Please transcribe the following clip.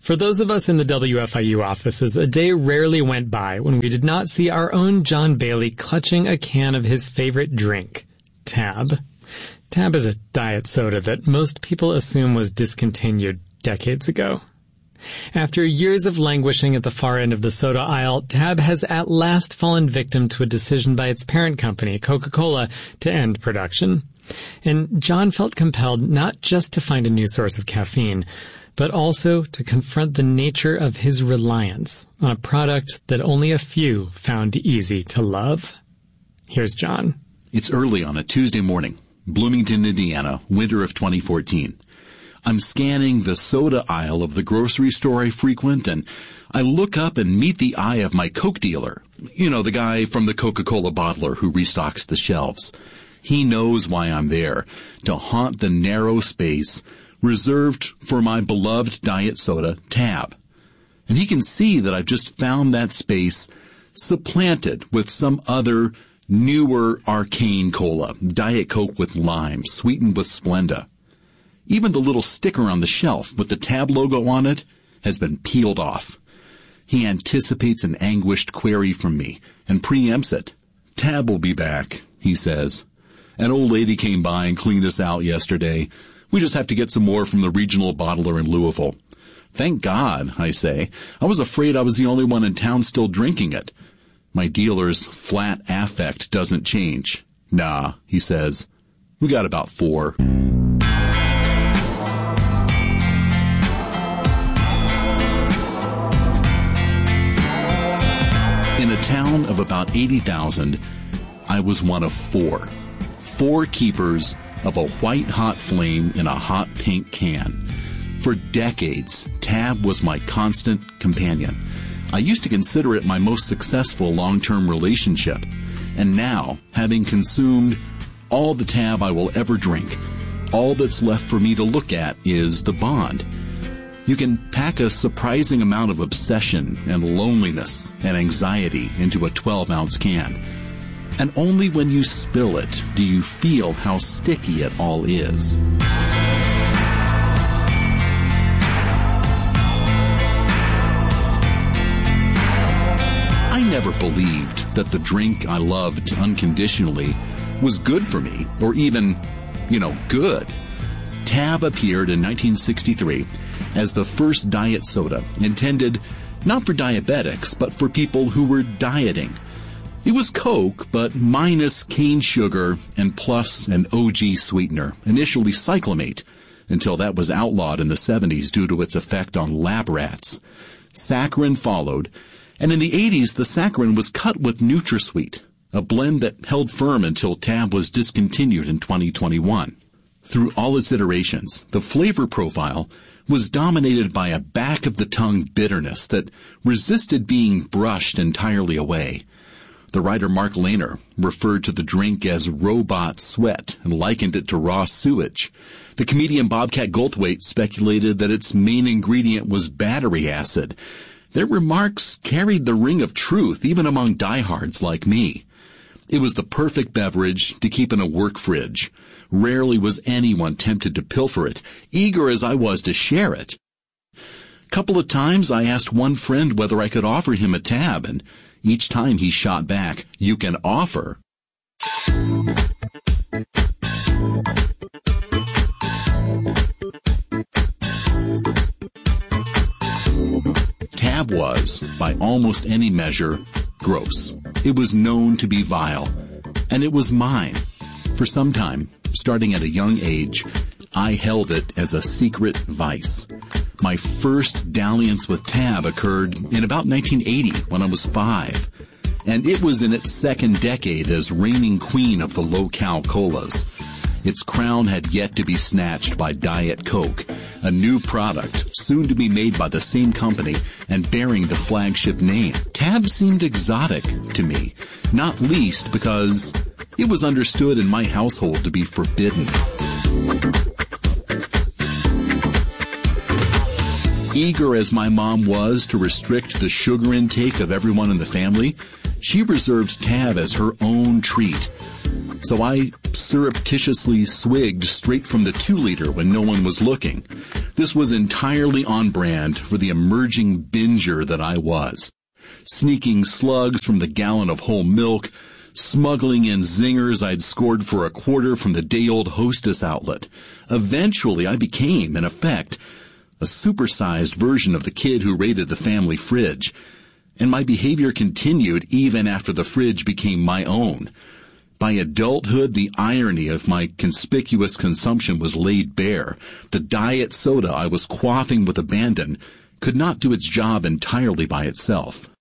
For those of us in the WFIU offices, a day rarely went by when we did not see our own John Bailey clutching a can of his favorite drink, Tab. Tab is a diet soda that most people assume was discontinued decades ago. After years of languishing at the far end of the soda aisle, Tab has at last fallen victim to a decision by its parent company, Coca-Cola, to end production. And John felt compelled not just to find a new source of caffeine, but also to confront the nature of his reliance on a product that only a few found easy to love. Here's John. It's early on a Tuesday morning, Bloomington, Indiana, winter of 2014. I'm scanning the soda aisle of the grocery store I frequent, and I look up and meet the eye of my Coke dealer. You know, the guy from the Coca-Cola bottler who restocks the shelves. He knows why I'm there, to haunt the narrow space reserved for my beloved diet soda, Tab. And he can see that I've just found that space supplanted with some other, newer, arcane cola, Diet Coke with lime, sweetened with Splenda. Even the little sticker on the shelf with the Tab logo on it has been peeled off. He anticipates an anguished query from me and preempts it. Tab will be back, he says. An old lady came by and cleaned us out yesterday. We just have to get some more from the regional bottler in Louisville. Thank God, I say. I was afraid I was the only one in town still drinking it. My dealer's flat affect doesn't change. Nah, he says. We got about 4. In a town of about 80,000, I was one of 4. 4 keepers of a white-hot flame in a hot pink can. For decades, Tab was my constant companion. I used to consider it my most successful long-term relationship. And now, having consumed all the Tab I will ever drink, all that's left for me to look at is the bond. You can pack a surprising amount of obsession and loneliness and anxiety into a 12-ounce can. And only when you spill it do you feel how sticky it all is. I never believed that the drink I loved unconditionally was good for me, or even, good. Tab appeared in 1963 as the first diet soda intended not for diabetics, but for people who were dieting. It was Coke, but minus cane sugar and plus an OG sweetener, initially cyclamate, until that was outlawed in the 70s due to its effect on lab rats. Saccharin followed, and in the 80s the saccharin was cut with NutraSweet, a blend that held firm until Tab was discontinued in 2021. Through all its iterations, the flavor profile was dominated by a back-of-the-tongue bitterness that resisted being brushed entirely away. The writer Mark Lehner referred to the drink as robot sweat and likened it to raw sewage. The comedian Bobcat Goldthwait speculated that its main ingredient was battery acid. Their remarks carried the ring of truth even among diehards like me. It was the perfect beverage to keep in a work fridge. Rarely was anyone tempted to pilfer it, eager as I was to share it. A couple of times I asked one friend whether I could offer him a Tab, and each time he shot back, "You can offer." Tab was, by almost any measure, gross. It was known to be vile, and it was mine. For some time, starting at a young age, I held it as a secret vice. My first dalliance with Tab occurred in about 1980 when I was 5, and it was in its second decade as reigning queen of the low-cal colas. Its crown had yet to be snatched by Diet Coke, a new product soon to be made by the same company and bearing the flagship name. Tab seemed exotic to me, not least because it was understood in my household to be forbidden. Eager as my mom was to restrict the sugar intake of everyone in the family, she reserved Tab as her own treat. so I surreptitiously swigged straight from the 2-liter when no one was looking. This was entirely on brand for the emerging binger that I was. Sneaking slugs from the gallon of whole milk, smuggling in zingers I'd scored for a quarter from the day-old Hostess outlet. Eventually, I became, in effect, a supersized version of the kid who raided the family fridge. And my behavior continued even after the fridge became my own. By adulthood, the irony of my conspicuous consumption was laid bare. The diet soda I was quaffing with abandon could not do its job entirely by itself.